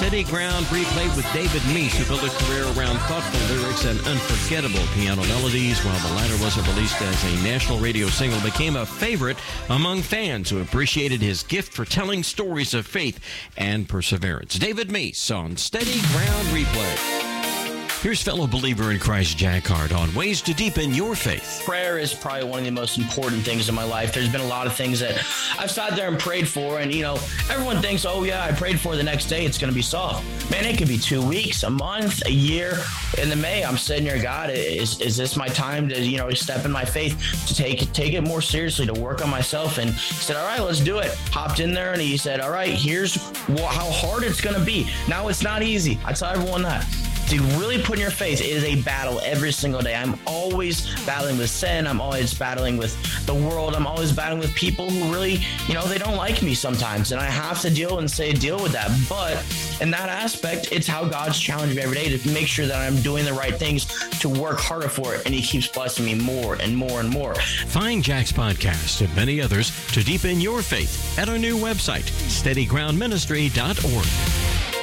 Steady Ground Replay with David Meese, who built a career around thoughtful lyrics and unforgettable piano melodies. While the latter wasn't released as a national radio single, became a favorite among fans who appreciated his gift for telling stories of faith and perseverance. David Meese on Steady Ground Replay. Here's fellow believer in Christ Jack Hart on ways to deepen your faith. Prayer is probably one of the most important things in my life. There's been a lot of things that I've sat there and prayed for, and everyone thinks, oh yeah, I prayed for the next day, it's going to be solved. Man, it could be 2 weeks, a month, a year. In the May, I'm sitting here, God, is this my time to step in my faith, to take it more seriously, to work on myself? And he said, all right, let's do it. Hopped in there and he said, all right, here's how hard it's going to be. Now, it's not easy. I tell everyone that. To really put in your faith, it is a battle every single day. I'm always battling with sin. I'm always battling with the world. I'm always battling with people who really, they don't like me sometimes. And I have to deal with that. But in that aspect, it's how God's challenged me every day to make sure that I'm doing the right things, to work harder for it. And he keeps blessing me more and more and more. Find Jack's podcast and many others to deepen your faith at our new website, steadygroundministry.org.